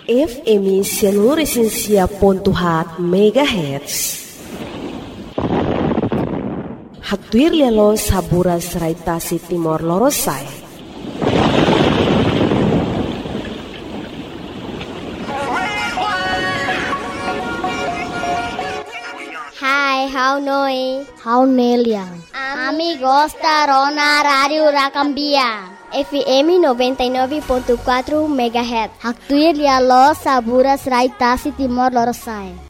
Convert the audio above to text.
FM seluruh Sinsia Pontuhat Megahertz. Haktuir lelo sabura seraitasi Timor Lorosai. Hai, how noi? How neliang? Amigos da Rona Radio Rakambia. FM 99.4 MHz. Haktuir lialo sabura seraitasi Timor Lorosai.